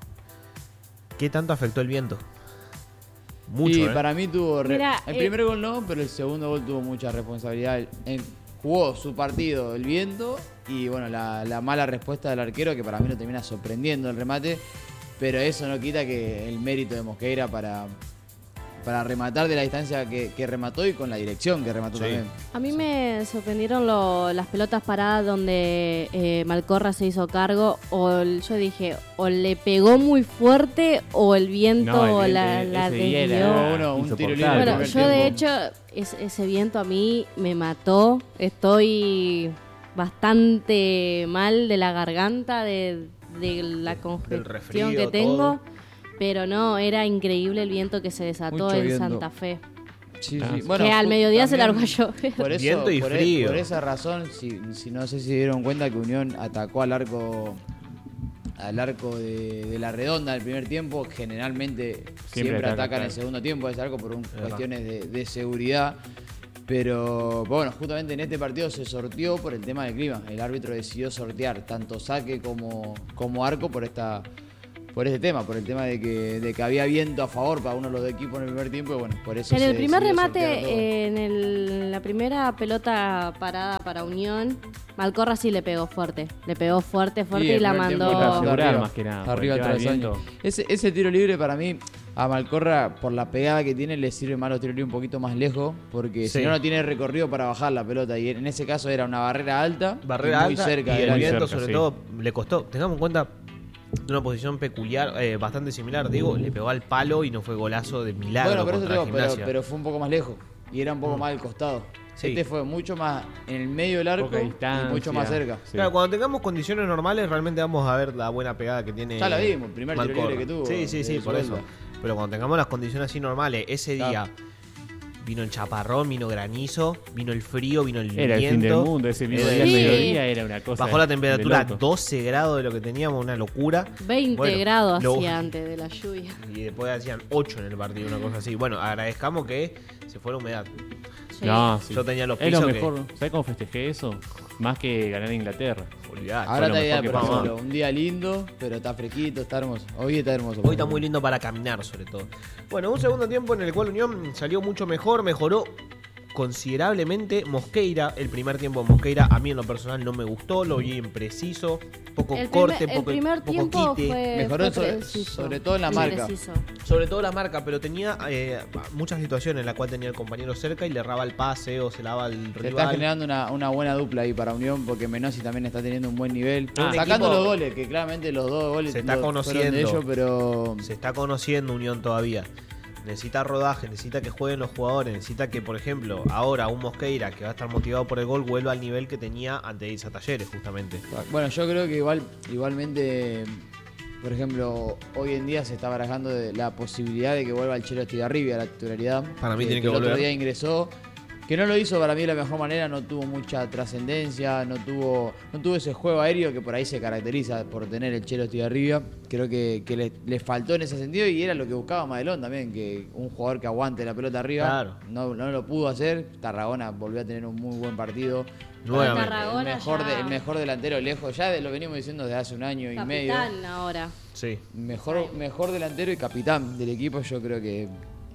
¿Qué tanto afectó el viento? Mucho,
y
¿eh?
para mí tuvo... re-
Mira,
el
eh,
primer gol no, pero el segundo gol tuvo mucha responsabilidad. En- jugó su partido el viento y bueno, la, la mala respuesta del arquero, que para mí lo termina sorprendiendo el remate, pero eso no quita que el mérito de Mosqueira para, para rematar de la distancia que, que remató y con la dirección que remató
Sí.
también.
A mí me sorprendieron lo- las pelotas paradas donde eh, Malcorra se hizo cargo. O el- yo dije, o le pegó muy fuerte o el viento
No, el
la,
viento
la
ese día era
desvió.
Hubo uno, un tiro libre.
insoportable.
Bueno,
primer
yo de
tiempo.
hecho, es- ese viento a mí me mató. Estoy bastante mal de la garganta, de, de la congestión
resfrío,
que tengo.
todo.
Pero no, era increíble el viento que se desató
Mucho
en
viento.
Santa Fe.
Sí,
Ah,
sí.
sí.
que al
ju-
mediodía se
también
largó a llover.
Por eso,
Viento y
por, e-
frío.
por esa razón, si, si no sé si se dieron cuenta que Unión atacó al arco al arco de, de la redonda del primer tiempo, generalmente siempre,
ataca,
atacan en
claro.
el segundo tiempo ese arco por un-
verdad.
cuestiones de, de seguridad. Pero bueno, justamente en este partido se sorteó por el tema del clima. El árbitro decidió sortear tanto saque como, como arco por esta por este tema, por el tema de que, de que había viento a favor para uno de los dos equipos en el primer tiempo y bueno, por eso
En
se
el primer
decidió
remate,
sortear todo.
eh, en el- la primera pelota parada para Unión, Malcorra sí le pegó fuerte. Le pegó fuerte, fuerte
Sí,
y
el
la
primer tiempo
mandó.
Para asegurar
arriba,
más que nada, por
arriba
el tema del
travesaño.
viento.
Ese, ese tiro libre para mí, a Malcorra, por la pegada que tiene, le sirve más los tiros libres un poquito más lejos, porque
Sí.
si no, no tiene recorrido para bajar la pelota. Y en ese caso era una barrera alta,
Barrera
y muy
alta
cerca
y
del
el
muy
arquero.
viento
cerca,
sobre
sí.
todo le costó. Tengamos en cuenta de una posición peculiar, eh, bastante similar. Digo, le pegó al palo y no fue golazo de milagro
Bueno, pero eso
contra
te digo, pero,
Gimnasia.
pero fue un poco más lejos y era un poco
Mm.
más al costado.
Sí.
Este fue mucho más en el medio del arco
Poca
y
distancia.
mucho más cerca.
Sí.
Claro, cuando tengamos condiciones normales realmente vamos a ver la buena pegada que tiene.
Ya la vimos, primer tiro
Malcorra.
libre que tuvo,
Sí, sí, sí,
de
por eso.
suelta.
Pero cuando tengamos las condiciones así normales, ese
Claro.
día vino el chaparrón, vino granizo, vino el frío, vino el
Era el
viento.
fin del mundo, ese mismo
Eh,
día al
Sí.
mediodía era una cosa.
Bajó la
de
temperatura a
loco.
doce grados de lo que teníamos, una locura.
veinte
Bueno,
grados
lo-
hacía antes de la lluvia.
Y después hacían ocho en el partido, una cosa así. Bueno, agradezcamos que se fue la humedad.
Sí.
No, sí.
Yo tenía los
Es lo
pisos que-
mejor. ¿Sabes cómo festejé eso? Más que ganar a Inglaterra.
Olvidate.
Ahora
lo
está idea,
mejor que
por
pasó.
ejemplo, un día lindo, pero está fresquito, está hermoso. Hoy está hermoso.
Hoy está muy lindo para caminar, sobre todo. Bueno, un segundo tiempo en el cual Unión salió mucho mejor, mejoró considerablemente Mosqueira. El primer tiempo de Mosqueira a mí en lo personal no me gustó, lo vi impreciso, poco
El,
corte,
primer, el
poco,
primer
poco
tiempo
quite.
fue,
Mejoró
fue
sobre-
preciso.
sobre todo en la
Sí,
marca.
preciso.
Sobre todo la marca, pero tenía eh, muchas situaciones en las cuales tenía el compañero cerca y le erraba el pase o se la daba al
Se está
rival.
generando una, una buena dupla ahí para Unión porque Menossi también está teniendo un buen nivel.
Ah, un
Sacando
equipo-
los goles, que claramente los dos goles
Se está
lo- fueron
conociendo.
de ellos, pero
Se está conociendo Unión todavía. Necesita rodaje, necesita que jueguen los jugadores, necesita que, por ejemplo, ahora un Mosqueira que va a estar motivado por el gol vuelva al nivel que tenía ante Isa Talleres, justamente.
bueno, yo creo que igual igualmente, por ejemplo, hoy en día se está barajando de la posibilidad de que vuelva el Chelo Estigarribia a la titularidad.
Para mí tiene que
el otro
volver.
día ingresó, que no lo hizo para mí de la mejor manera, no tuvo mucha trascendencia, no tuvo no tuvo ese juego aéreo que por ahí se caracteriza por tener el Chelo Estigarribia. Creo que, que le, le faltó en ese sentido y era lo que buscaba Madelón también, que un jugador que aguante la pelota arriba.
Claro.
No, no lo pudo hacer. Tarragona volvió a tener un muy buen partido.
Nuevamente.
Tarragona
el, mejor
ya-
de- el mejor delantero lejos, ya de- lo venimos diciendo desde hace un año y medio.
Capitán ahora.
Sí.
Mejor, mejor delantero y capitán del equipo, yo creo que,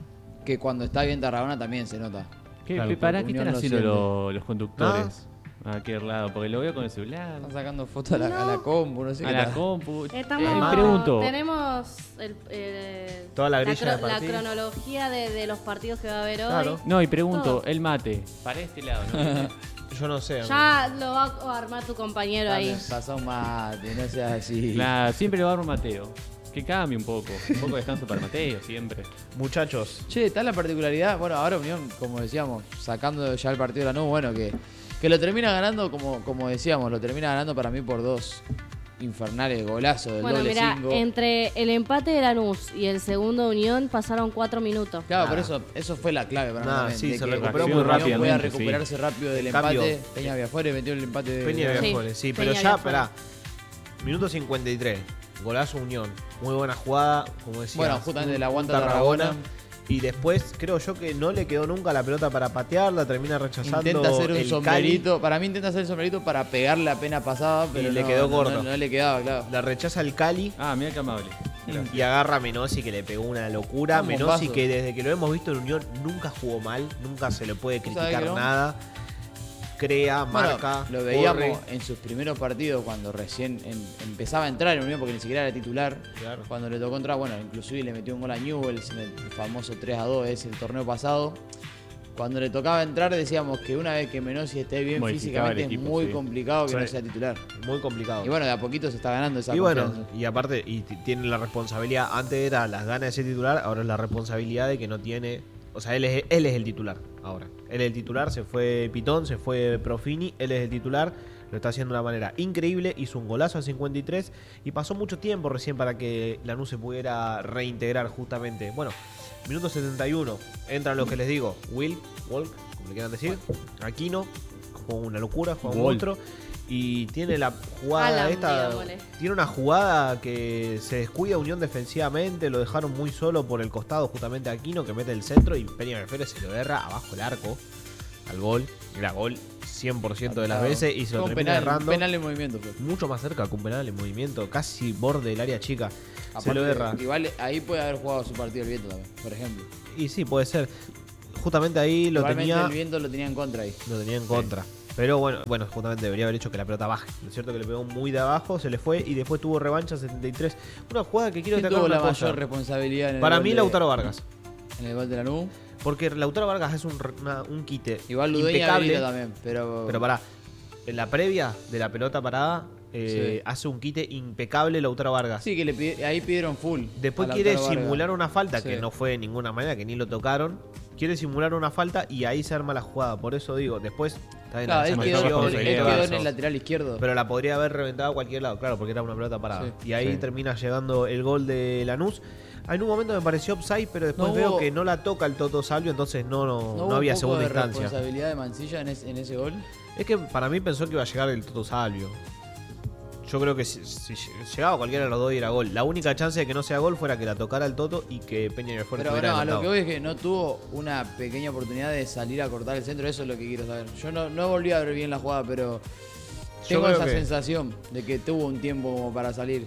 que cuando está bien Tarragona también se nota.
¿Qué,
Claro,
¿Para qué
Unión
están
lo
haciendo
siente.
los, los conductores? A aquel lado, porque lo veo con el celular.
Están sacando fotos a la, a la
No.
compu, no sé
A
qué
la
tal.
compu.
Estamos,
Eh, me pregunto.
Tenemos el, eh,
Toda la grilla
cro-
de
la
partidos.
cronología de, de los partidos que va a haber
Claro.
hoy.
No, y pregunto,
Todo.
el mate, para este lado, ¿no?
Yo no sé.
Ya lo va a armar tu compañero ahí.
Dame, Pasá un mate, no seas así.
Claro, siempre lo va a dar un Mateo. Que cambie un poco. Un poco de descanso para Mateo, siempre.
Muchachos,
Che, está la particularidad, bueno, ahora Unión, como decíamos, sacando ya el partido de la Lanús, bueno, que, que lo termina ganando, como, como decíamos, lo termina ganando para mí por dos, infernales, golazo del
Bueno,
doble
mira,
cinco.
entre el empate de Lanús y el segundo de Unión pasaron cuatro minutos.
Claro,
Nada.
por eso eso fue la clave para mí.
Nada,
también,
sí,
de
se
que
recuperó
Unión
muy
pueda
rápidamente,
recuperarse rápido del
Cambio.
empate. Peña Viafores metió el empate de...
Peña
Sí,
Viafores, sí, pero
Peña
ya,
Viafores.
esperá. Minuto cincuenta y tres, golazo Unión. Muy buena jugada, como decía.
Bueno, justamente la aguanta Tarragona.
Y después creo yo que no le quedó nunca la pelota para patearla, termina rechazando
Intenta hacer un
el
sombrerito.
Cali.
Para mí intenta hacer el sombrerito para pegarle la pena pasada, pero
le
no,
quedó
no,
corto.
No, no le quedaba, claro.
La rechaza el Cali
Ah, mira qué amable. Mirá.
y agarra a Menossi, que le pegó una locura.
Un
Menossi,
bombazo.
que desde que lo hemos visto en Unión nunca jugó mal, nunca se le puede
¿Sabés
criticar
que no?
nada. Crea,
Bueno,
marca,
lo veíamos
corre.
en sus primeros partidos cuando recién en- empezaba a entrar en Unión porque ni siquiera era titular.
Claro.
Cuando le tocó entrar, bueno, inclusive le metió un gol a Newell's en el famoso tres a dos, es el torneo pasado. Cuando le tocaba entrar decíamos que una vez que Menossi esté bien
Modificaba el
físicamente
equipo,
es muy
sí.
complicado que
Sí.
no sea titular.
Muy complicado.
Y bueno, de a poquito se está ganando esa
Y bueno,
confianza.
y aparte, y t- tiene la responsabilidad. Antes era las ganas de ser titular, ahora es la responsabilidad de que no tiene. O sea, él es, él es el titular ahora. Él es el titular, se fue Pitón, se fue Profini, él es el titular. Lo está haciendo de una manera increíble. Hizo un golazo al cincuenta y tres y pasó mucho tiempo recién para que Lanús se pudiera reintegrar justamente. Bueno, minuto setenta y uno. Entran los que les digo: Will, Walk, como le quieran decir, Aquino, juega una locura, juega un
Gol.
monstruo. Y tiene la jugada
Alan,
esta.
digámosle.
Tiene una jugada que se descuida Unión defensivamente. Lo dejaron muy solo por el costado, justamente a Aquino, que mete el centro. Y Peña Viafores se lo erra abajo el arco al gol. Era gol cien por ciento de las veces. Y se lo
Fue un
termina
penal, un
errando.
penal en movimiento fue.
Mucho más cerca que un penal en movimiento. Casi borde del área chica. se
Aparte,
lo erra.
Igual ahí puede haber jugado su partido el viento también, por ejemplo.
Y sí, puede ser. Justamente ahí lo
Igualmente
tenía.
el viento lo tenía en contra ahí.
Lo tenía en contra. Pero bueno, bueno, justamente debería haber hecho que la pelota baje. Lo es cierto que le pegó muy de abajo, se le fue y después tuvo revancha setenta y tres. Una jugada que quiero
¿Quién
destacar
tuvo
una
la
cosa.
mayor responsabilidad en el
Para
gol
mí
de-
Lautaro Vargas.
en el gol de Lanús?
Porque Lautaro Vargas es un, re- una- un quite
Igual Ludeña
impecable.
habilita también, pero...
Pero pará, en la previa de la pelota parada eh,
Sí.
hace un quite impecable Lautaro Vargas.
Sí, que le pide- ahí pidieron full.
Después
a
quiere
Lautaro Vargas.
simular una falta,
Sí.
que no fue de ninguna manera, que ni lo tocaron. Quiere simular una falta y ahí se arma la jugada. Por eso digo, después está bien,
Claro,
hace
él
mayor
quedó, él- él
responsabilidad.
quedó en
eso.
el lateral izquierdo.
Pero la podría haber reventado a cualquier lado, claro, porque era una pelota parada.
Sí.
Y ahí
Sí.
termina llegando el gol de Lanús. En un momento me pareció offside, pero después
No
veo
hubo-
que no la toca el Toto Salvio, entonces no, no,
¿No,
no
hubo
había
un poco
segunda
de
instancia.
responsabilidad de Mancilla en, es- en ese gol?
Es que para mí pensó que iba a llegar el Toto Salvio. Yo creo que si, si llegaba cualquiera de los dos y era gol. La única chance de que no sea gol fuera que la tocara el Toto y que Peña Viafores
Pero
estuviera
no, a lo
adelantado.
que voy es que no tuvo una pequeña oportunidad de salir a cortar el centro. Eso es lo que quiero saber. Yo no, no volví a ver bien la jugada, pero tengo
creo
esa
que-
sensación de que tuvo un tiempo como para salir.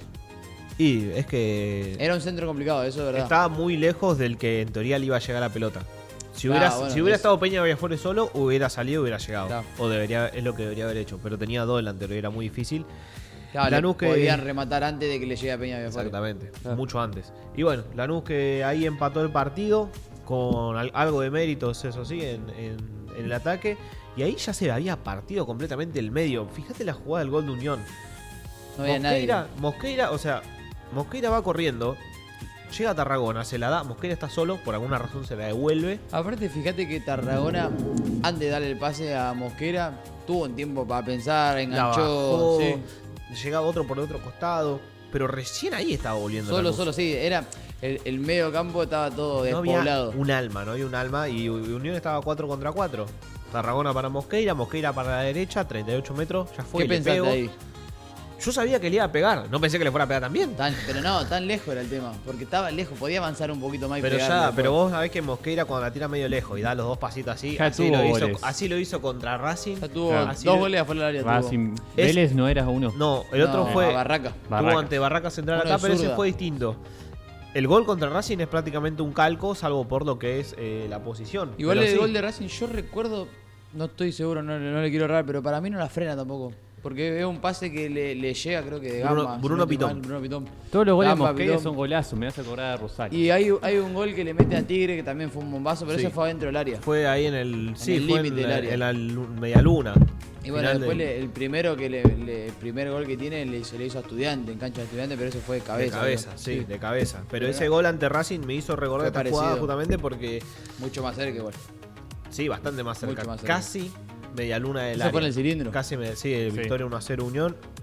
Y es que
Era un centro complicado, eso es verdad.
estaba muy lejos del que en teoría le iba a llegar la pelota. Si
Claro,
hubiera,
bueno,
si hubiera
es-
estado Peña Viafores solo, hubiera salido y hubiera llegado.
Claro.
O debería, es lo que debería haber hecho. Pero tenía dos delanteros y era muy difícil.
Claro, le
Lanús que-
podían rematar antes de que le llegue a Peña Viafores.
Exactamente,
Claro.
mucho antes. Y bueno, Lanús que ahí empató el partido con al- algo de méritos, eso sí, en, en- en el ataque. Y ahí ya se había partido completamente el medio. Fíjate la jugada del gol de Unión.
No había
Mosqueira,
nadie.
Mosqueira, o sea, Mosqueira va corriendo, llega a Tarragona, se la da, Mosqueira está solo, por alguna razón se la devuelve.
Aparte, fíjate que Tarragona, antes de darle el pase a Mosquera, tuvo un tiempo para pensar,
La
enganchó.
bajó,
Sí.
llegaba otro por el otro costado, pero recién ahí estaba volviendo.
Solo,
Lanús.
solo, sí. Era el, el medio campo estaba todo
No había
despoblado.
un alma, no había un alma y Unión estaba cuatro contra cuatro. Tarragona para Mosqueira, Mosqueira para la derecha, treinta y ocho metros, ya fue.
¿Qué
le
pensaste
pego.
ahí?
Yo sabía que le iba a pegar, no pensé que le fuera a pegar también.
Tan- pero no, tan lejos era el tema. Porque estaba lejos, podía avanzar un poquito más y
Pero
pegarle
ya,
después.
pero vos sabés que Mosqueira cuando la tira medio lejos y da los dos pasitos así,
Ya
así
tuvo
lo, hizo,
goles.
así lo hizo contra Racing.
Ya tuvo
Claro.
Así
dos
lo-
goles afuera del área. tuvo.
Racing.
Es-
Vélez no era uno.
No, el otro
No,
fue.
a Barraca.
Tuvo
Barracas.
ante Barraca Central
Uno
acá,
de
pero ese
zurda.
fue distinto. El gol contra Racing es prácticamente un calco, salvo por lo que es eh, la posición.
Igual
Pero
el
sí,
gol de Racing, yo recuerdo, no estoy seguro, no, no le quiero errar, pero para mí no la frena tampoco. Porque veo un pase que le, le llega, creo que de
Bruno-
Gamba. si
Bruno
no estoy
Pitón.
mal, Bruno Pitón.
Todos los goles de
Gamba,
Mosquera
Pitón.
son golazos, me hace acordar a Rosario.
Y hay, hay un gol que le mete a Tigre, que también fue un bombazo, pero
Sí.
ese fue adentro del área.
Fue ahí en el. Sí,
el
fue en
límite del
la,
área.
en la lu- media luna.
Y bueno,
Final
después
de-
le- el primero que le, le- el primer gol que tiene le, se le hizo a Estudiante, en cancha de Estudiante, pero ese fue de
De
cabeza.
cabeza,
¿no?
sí, de cabeza. Pero
Pero
ese
era-
gol ante Racing me hizo recordar
Fue
esta jugada
parecido.
justamente porque.
Mucho más cerca igual.
Sí, bastante más cerca.
Mucho más cerca.
Casi media luna del
Eso
área.
fue en el cilindro.
Casi, me, sí, victoria uno a cero Unión.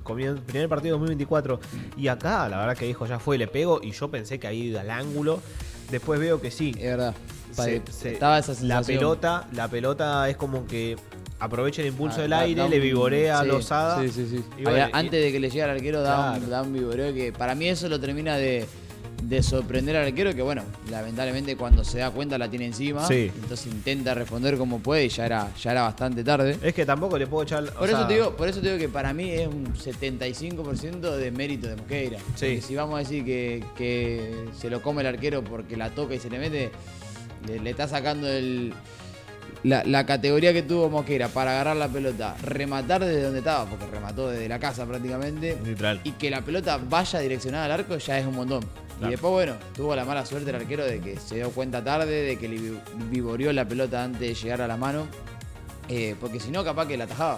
comien- primer partido de dos mil veinticuatro. Y acá, la verdad que dijo, ya fue, le pego. Y yo pensé que ahí al ángulo. Después veo que sí.
Es verdad.
Se- se-
Estaba esa
la
sensación.
pelota, la pelota es como que aprovecha el impulso
Ah,
del
da-
aire,
da un-
le vivorea a
sí,
Lozada.
Sí, sí, sí.
Y bueno,
Ahí,
y-
antes de que le llegara al arquero, da,
Claro.
un, da un vivoreo que para mí eso lo termina de, de sorprender al arquero, que bueno, lamentablemente cuando se da cuenta la tiene encima.
Sí.
Entonces intenta responder como puede y ya era, ya era bastante tarde.
Es que tampoco le puedo echar. o
Por eso,
sea,
te digo, por eso te digo que para mí es un setenta y cinco por ciento de mérito de Mosqueira.
Sí.
Porque si vamos a decir que, que se lo come el arquero porque la toca y se le mete, le, le está sacando el, la, la categoría que tuvo Mosqueira para agarrar la pelota, rematar desde donde estaba, porque remató desde la casa prácticamente,
Literal.
y que la pelota vaya direccionada al arco ya es un montón.
Claro.
Y después, bueno, tuvo la mala suerte el arquero de que se dio cuenta tarde, de que le vi- vivoreó la pelota antes de llegar a la mano. Eh, porque si no, capaz que la atajaba.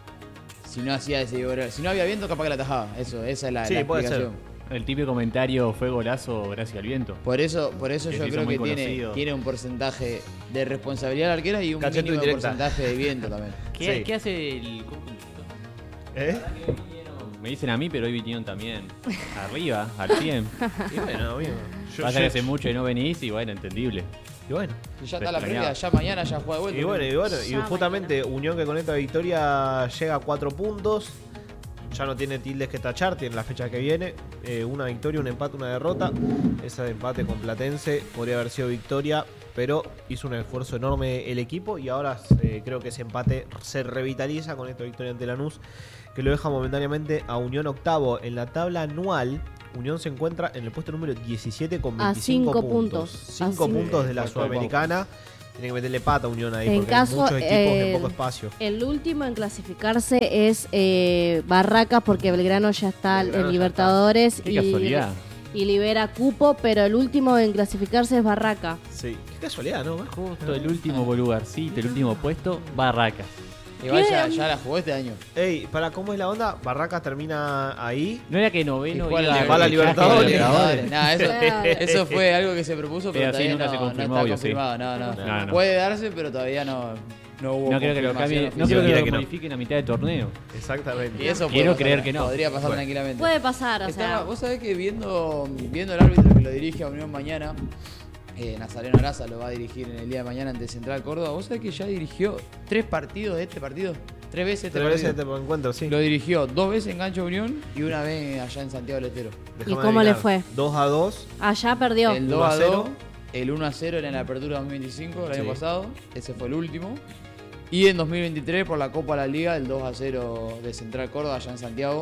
Si no hacía ese vivoreo. Si no había viento, capaz que la atajaba. Eso, esa es la,
Sí,
la
puede
explicación.
El típico comentario fue golazo gracias al viento.
Por eso, por eso
Que
yo
se hizo
creo
muy
que tiene,
conocido.
tiene un porcentaje de responsabilidad del arquero y un
Cachete
mínimo
indirecta.
porcentaje de viento también.
¿Qué,
Sí.
¿Qué hace el
¿Eh?
Me dicen a mí, pero hoy vinieron también arriba, al cien.
Y bueno, amigo. Yo-
Pasa
yo-
que hace mucho y no venís y bueno, entendible.
y bueno.
Y ya está la
Extrañaba.
previa, ya mañana ya juega de vuelta.
Y bueno, y bueno, y
Ya
justamente Unión que con esta victoria llega a cuatro puntos. Ya no tiene tildes que tachar, tiene la fecha que viene. Eh, una victoria, un empate, una derrota. Ese empate con Platense podría haber sido victoria, pero hizo un esfuerzo enorme el equipo y ahora eh, creo que ese empate se revitaliza con esta victoria ante Lanús, que lo deja momentáneamente a Unión octavo. En la tabla anual, Unión se encuentra en el puesto número diecisiete con
A
veinticinco
cinco
puntos.
puntos.
cinco
A cinco.
puntos de la
Por poco.
Sudamericana. Tiene que meterle pata a Unión ahí,
En
porque
caso,
hay muchos equipos
eh,
en poco espacio.
El último en clasificarse es eh, Barracas, porque Belgrano ya está
Belgrano
en
ya
Libertadores
Qué
y,
casualidad.
y libera cupo, pero el último en clasificarse es Barraca.
Sí, qué casualidad, ¿no?
Justo el último lugarcito, el último puesto, Barracas.
Igual
¿Qué?
ya, ya la jugó este año.
Ey, ¿para cómo es la onda? Barracas termina ahí.
No era que noveno
Que juega
iba
la-
va a la
repechaje
Libertadores.
de Libertadores.
Nah, eso, eso fue algo que se propuso, pero,
Pero sí,
todavía
nunca
no,
se
no
confirmó,
está
obvio, sí.
confirmado. No, no.
No, no.
Puede darse, pero todavía no, no hubo
No creo que lo cambie,
confirmación
no creo que
Quiere
lo
que no.
modifiquen a mitad de torneo.
Exactamente.
Y eso
Quiero
puede
creer
pasar,
que no.
Podría pasar
Bueno.
tranquilamente.
Puede pasar, o
Estaba-
sea.
vos sabés que viendo, viendo el árbitro que lo dirige a Unión mañana, eh, Nazareno Araza lo va a dirigir en el día de mañana ante Central Córdoba. ¿Vos sabés que ya dirigió tres partidos de este partido? Tres veces este
Tres veces
partido.
te encuentro, sí.
Lo dirigió dos veces en Gancho Unión y una vez allá en Santiago del Estero.
Déjame
¿Y cómo le
adivinar.
fue?
dos a dos.
Allá perdió.
El
uno
dos
a
a
cero.
dos, el uno a cero era en la apertura dos mil veinticinco, el año
Sí.
pasado. Ese fue el último. Y en dos mil veintitrés por la Copa de la Liga, el dos a cero de Central Córdoba allá en Santiago,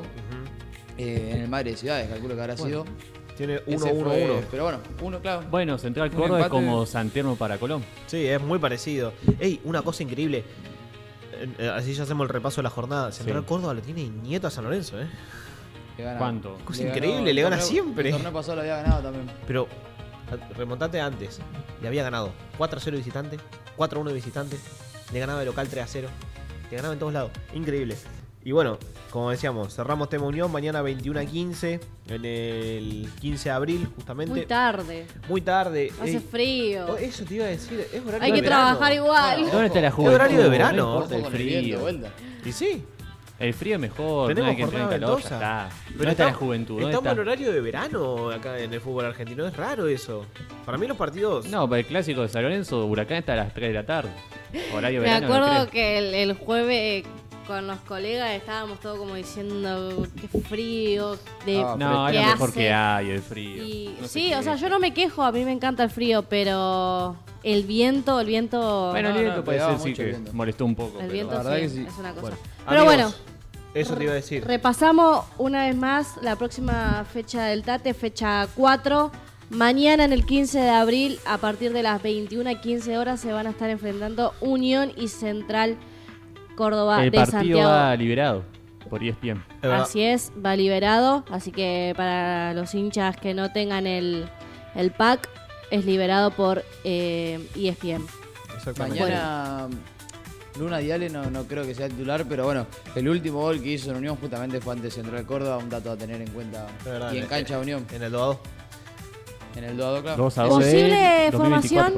eh, en el Madre de Ciudades, calculo que habrá
Bueno,
sido.
Tiene
Ese
uno uno
fue-
uno.
Pero bueno, uno, claro.
Bueno, Central
Un
Córdoba es
empate.
como Santerno para Colón.
Sí, es muy parecido. Ey, una cosa increíble. Eh, eh, Así ya hacemos el repaso de la jornada. Central
Sí.
Córdoba lo tiene Nieto a San Lorenzo, ¿eh?
Le gana.
¿Cuánto?
Cosa
Le ganó-
increíble, le
el
gana
torneo-
siempre.
El torneo pasado lo había ganado también.
Pero a- remontate antes. Le había ganado cuatro a cero de visitante, cuatro a uno de visitante. Le ganaba de local tres a cero. Le ganaba en todos lados. Increíble. Y bueno, como decíamos, cerramos tema Unión mañana veintiuno a quince. En el quince de abril, justamente.
Muy tarde.
Muy tarde.
Hace
Ey,
frío.
oh, eso te iba a decir. Es horario
Hay
de
que
verano.
trabajar igual.
Bueno,
¿Dónde está la
ojo.
juventud?
horario de verano.
No importa
Ojo
el
con el viento de
frío.
vuelta.
Y sí.
El frío es mejor,
Tenemos
no hay que entrar en
jornada
calor, ya
ventosa.
está.
Pero
¿Dónde está la
estamos-
juventud? ¿Dónde
Estamos en
está?
horario de verano acá en el fútbol argentino. Es raro eso. Para mí los partidos...
No, para el clásico de San Lorenzo, Huracán está a las tres de la tarde. Horario
Me
verano, no
acuerdo
creo.
que el, el jueves con los colegas estábamos todos como diciendo qué frío, de
Ah,
No, es
qué
lo mejor
hace.
que hay, el frío.
Y,
No sé
sí,
qué
o sea,
es.
yo no me quejo, a mí me encanta el frío, pero el viento, el viento,
Bueno,
No,
el
no,
viento puede
pegaba
ser sí
mucho el
que
viento.
molestó un poco.
el
pero-
viento
la verdad
sí,
que sí.
es una cosa.
Bueno,
Pero
amigos,
bueno,
eso te iba a decir.
repasamos una vez más la próxima fecha del Tate, fecha cuatro. Mañana en el quince de abril, a partir de las veintiuna a quince horas, se van a estar enfrentando Unión y Central Córdoba
el
de
partido
Santiago.
va liberado por E S P N.
Es verdad.
Así es, va liberado. Así que para los hinchas que no tengan el, el pack, es liberado por eh, E S P N.
Exactamente.
Mañana Luna Diale no, no creo que sea titular, pero bueno, el último gol que hizo en Unión justamente fue ante Central Córdoba, un dato a tener en cuenta.
Es verdad,
Y en
en-
cancha de Unión,
En el dos a dos.
en el dos a dos, claro.
dos a dos
Posible
de
formación.
dos mil veinticuatro.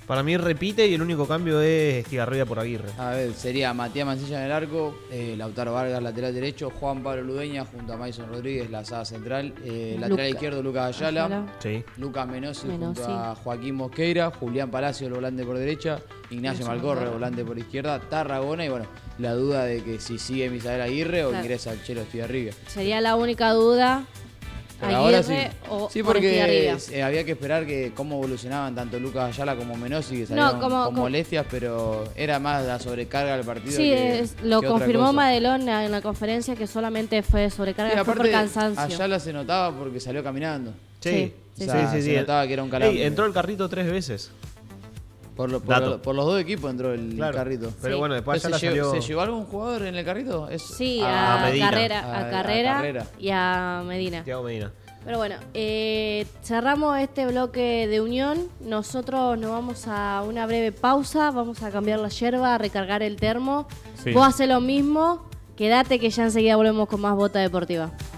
Para mí repite y el único cambio es Estigarribia por Aguirre.
A ver, sería Matías Mancilla en el arco, eh, Lautaro Vargas lateral derecho, Juan Pablo Ludeña junto a Mason Rodríguez, la saga central, eh, lateral
Luca.
izquierdo Lucas Ayala,
Ayala.
Sí.
Lucas Menossi,
Menossi.
junto a Joaquín Mosqueira, Julián Palacio, el volante por derecha, Ignacio
Ignacio
Malcorre,
Malcorre.
volante por izquierda, Tarragona y bueno, la duda de que si sigue Misael Aguirre o
Claro.
ingresa el Chelo Estigarribia.
Sería la única duda.
Por ahora sí.
Aguirre o
Sí,
o
porque
Estigarribia.
eh, había que esperar que cómo evolucionaban tanto Lucas Ayala como Menossi, que salieron
como-
con
como-
molestias, pero era más la sobrecarga del partido.
Sí,
que,
es- lo
que otra
confirmó
cosa.
Madelón en la conferencia que solamente fue sobrecarga,
Sí,
fue por
aparte,
cansancio.
Ayala se notaba porque salió caminando.
Sí,
Sí,
sí,
sí,
sí.
O sea,
sí,
se
sí.
notaba que era un
Ey,
calambre.
entró el carrito tres veces.
Por, lo- por,
Dato.
lo- por los dos equipos entró el
Claro.
carrito.
Pero
Sí.
bueno, después
Pero
ya
¿Se,
la
llevó,
salió.
¿Se llevó algún jugador en el carrito? Es-
Sí,
a
a,
Medina.
Carrera,
A-
a,
a
Carrera
Carrera.
y a Medina.
Thiago Medina.
Pero bueno, eh, cerramos este bloque de unión. Nosotros nos vamos a una breve pausa. Vamos a cambiar la yerba, a recargar el termo.
Sí.
Vos haces lo mismo. Quédate que ya enseguida volvemos con más Bota Deportiva.